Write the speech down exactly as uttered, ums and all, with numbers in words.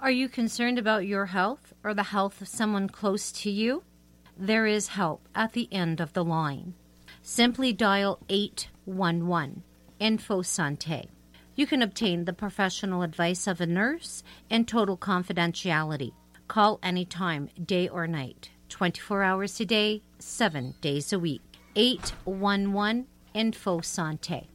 Are you concerned about your health or the health of someone close to you? There is help at the end of the line. Simply dial eight one one, Info Santé. You can obtain the professional advice of a nurse and total confidentiality. Call anytime, day or night, twenty-four hours a day, seven days a week. eight one one, Info Santé.